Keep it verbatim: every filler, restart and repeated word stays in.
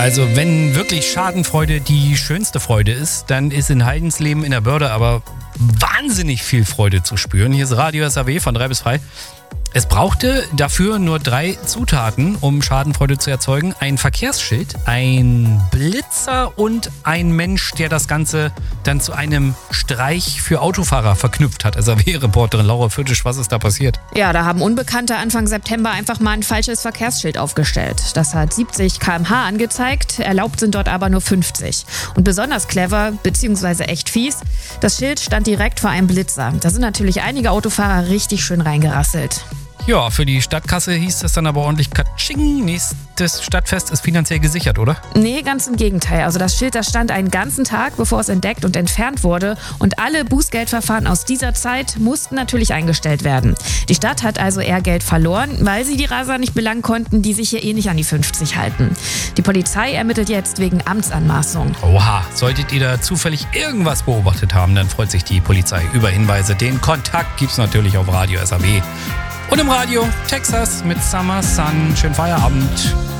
Also wenn wirklich Schadenfreude die schönste Freude ist, dann ist in Heidensleben in der Börde aber wahnsinnig viel Freude zu spüren. Hier ist Radio S A W von drei bis frei. Es brauchte dafür nur drei Zutaten, um Schadenfreude zu erzeugen. Ein Verkehrsschild, ein Blitzer und ein Mensch, der das Ganze dann zu einem Streich für Autofahrer verknüpft hat. S A W-Reporterin Laura Fürtisch, was ist da passiert? Ja, da haben Unbekannte Anfang September einfach mal ein falsches Verkehrsschild aufgestellt. Das hat siebzig Kilometer pro Stunde angezeigt, erlaubt sind dort aber nur fünfzig. Und besonders clever, beziehungsweise echt fies, das Schild stand direkt vor einem Blitzer. Da sind natürlich einige Autofahrer richtig schön reingerasselt. Ja, für die Stadtkasse hieß das dann aber ordentlich Katsching. Nächstes Stadtfest ist finanziell gesichert, oder? Nee, ganz im Gegenteil. Also das Schild, das stand einen ganzen Tag, bevor es entdeckt und entfernt wurde. Und alle Bußgeldverfahren aus dieser Zeit mussten natürlich eingestellt werden. Die Stadt hat also eher Geld verloren, weil sie die Raser nicht belangen konnten, die sich hier eh nicht an die fünfzig halten. Die Polizei ermittelt jetzt wegen Amtsanmaßung. Oha, solltet ihr da zufällig irgendwas beobachtet haben, dann freut sich die Polizei über Hinweise. Den Kontakt gibt's natürlich auf Radio S A W. Und im Radio Texas mit Summer Sun. Schönen Feierabend.